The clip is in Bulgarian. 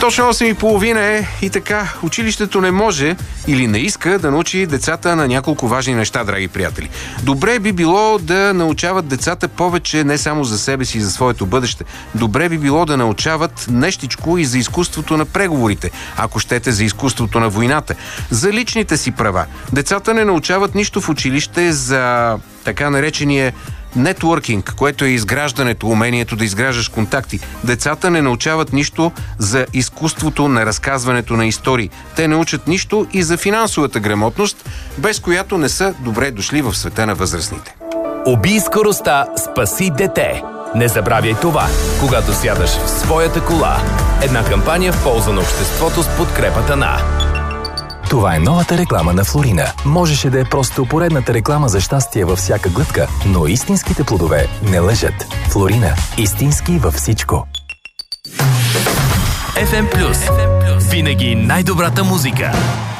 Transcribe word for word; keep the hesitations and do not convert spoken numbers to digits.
Точно осем и половина е и така. Училището не може или не иска да научи децата на няколко важни неща, драги приятели. Добре би било да научават децата повече не само за себе си и за своето бъдеще. Добре би било да научават нещичко и за изкуството на преговорите, ако щете за изкуството на войната, за личните си права. Децата не научават нищо в училище за така наречения нетворкинг, което е изграждането, умението да изграждаш контакти. Децата не научават нищо за изкуството на разказването на истории. Те не учат нищо и за финансовата грамотност, без която не са добре дошли в света на възрастните. Убий скоростта, спаси дете. Не забравяй това, когато сядаш в своята кола. Една кампания в полза на обществото с подкрепата на... Това е новата реклама на Флорина. Можеше да е просто поредната реклама за щастие във всяка глътка, но истинските плодове не лъжат. Флорина. Истински във всичко. еф ем Плюс. Винаги най-добрата музика.